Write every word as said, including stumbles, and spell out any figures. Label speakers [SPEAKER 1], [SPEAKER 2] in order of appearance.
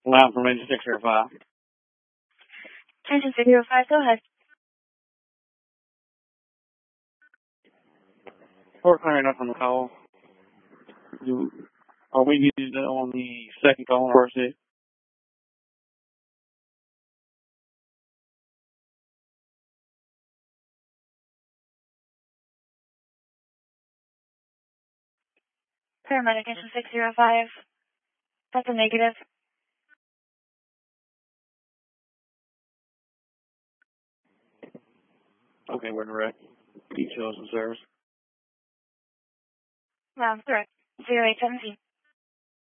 [SPEAKER 1] Line from engine six zero five.
[SPEAKER 2] Engine six zero five, go ahead.
[SPEAKER 1] We're clearing up on the call. Do, are we needed on the second call on first hit?
[SPEAKER 2] Paramedic engine six zero five. That's a negative.
[SPEAKER 1] Okay, we're direct. Details and service.
[SPEAKER 2] Wow, correct. zero eight seventeen.